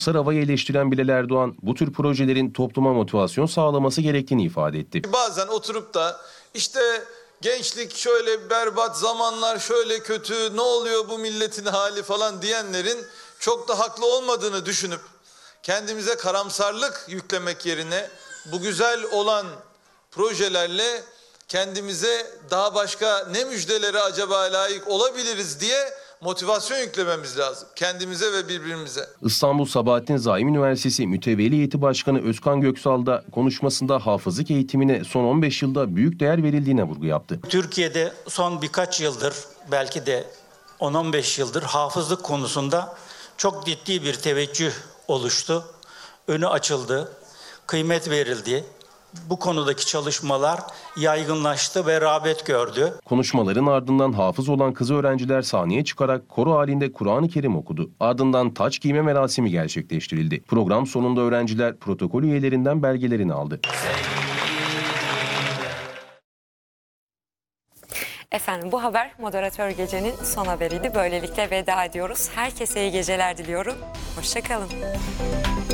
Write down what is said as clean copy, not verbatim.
Sarava'yı eleştiren Bilal Erdoğan, bu tür projelerin topluma motivasyon sağlaması gerektiğini ifade etti. Bazen oturup da işte gençlik şöyle berbat, zamanlar şöyle kötü, ne oluyor bu milletin hali falan diyenlerin çok da haklı olmadığını düşünüp kendimize karamsarlık yüklemek yerine bu güzel olan projelerle kendimize daha başka ne müjdelere acaba layık olabiliriz diye motivasyon yüklememiz lazım kendimize ve birbirimize. İstanbul Sabahattin Zaim Üniversitesi Mütevelli Heyeti Başkanı Özkan Göksal da konuşmasında hafızlık eğitimine son 15 yılda büyük değer verildiğine vurgu yaptı. Türkiye'de son birkaç yıldır, belki de 10-15 yıldır hafızlık konusunda çok ciddi bir teveccüh oluştu. Önü açıldı, kıymet verildi. Bu konudaki çalışmalar yaygınlaştı ve rağbet gördü. Konuşmaların ardından hafız olan kız öğrenciler sahneye çıkarak koro halinde Kur'an-ı Kerim okudu. Ardından taç giyme merasimi gerçekleştirildi. Program sonunda öğrenciler protokol üyelerinden belgelerini aldı. Efendim, bu haber Moderatör Gece'nin son haberiydi. Böylelikle veda ediyoruz. Herkese iyi geceler diliyorum. Hoşça kalın.